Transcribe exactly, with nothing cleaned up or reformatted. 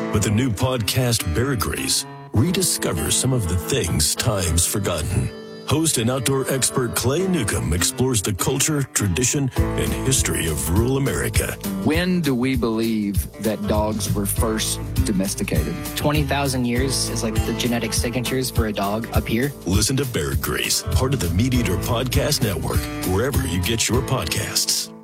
But the new podcast, Bear Grease, rediscovers some of the things time's forgotten. Host and outdoor expert Clay Newcomb explores the culture, tradition, and history of rural America. When do we believe that dogs were first domesticated? twenty thousand years is like the genetic signatures for a dog up here. Listen to Bear Grease, part of the Meat Eater Podcast Network, wherever you get your podcasts.